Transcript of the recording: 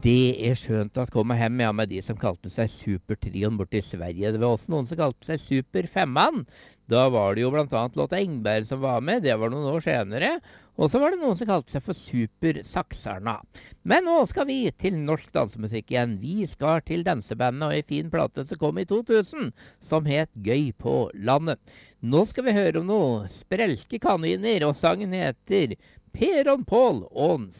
Det er skjønt at komme hjem med de som kalte seg Supertrion bort i Sverige. Det var også noen som kalte seg Superfemman. Da var det jo blant annet Lotta Engberg som var med. Det var noen år senere. Og så var det noen som kalte seg for Supersaksarna. Men nå skal vi til norsk dansemusikk igjen. Vi skal til dansebandet og en fin plate som kom i 2000, som het Gøy på landet. Nå skal vi høre om noe sprelske kaniner, og sangen heter Per og Pål og